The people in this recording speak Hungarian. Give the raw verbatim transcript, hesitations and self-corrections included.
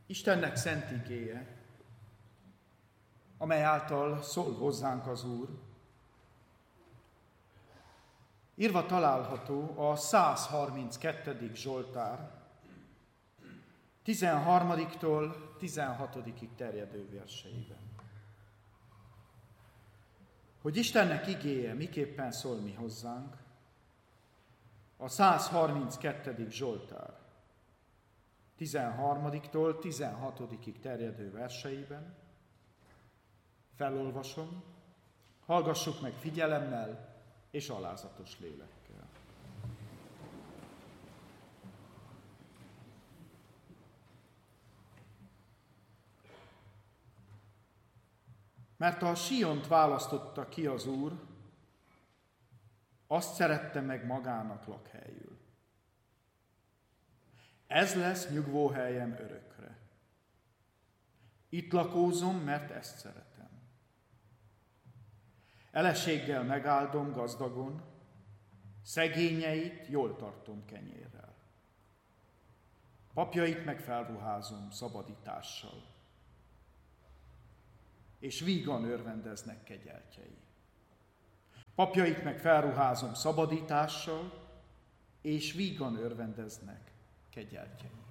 Istennek szent igéje, amely által szól hozzánk az Úr, írva található a száz harminckettedik Zsoltár tizenharmadiktól tizenhatodikig terjedő verseiben. Hogy Istennek igéje miképpen szól mi hozzánk, a száz harminckettedik Zsoltár tizenharmadiktól tizenhatodikig terjedő verseiben felolvasom, hallgassuk meg figyelemmel és alázatos lélekkel. Mert a Siont választotta ki az Úr, azt szerette meg magának lakhelyül. Ez lesz nyugvóhelyem örökre. Itt lakózom, mert ezt szeretem. Eleséggel megáldom gazdagon, szegényeit jól tartom kenyérrel. Papjait meg felruházom szabadítással, és vígan örvendeznek kegyeltjei. Papjait meg felruházom szabadítással, és vígan örvendeznek kegyeltjei.